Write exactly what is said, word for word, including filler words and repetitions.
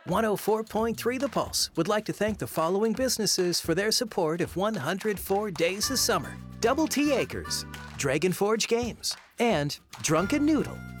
one oh four point three The Pulse would like to thank the following businesses for their support of one hundred four Days of Summer. Double T Acres, Dragon Forge Games, and Drunken Noodle.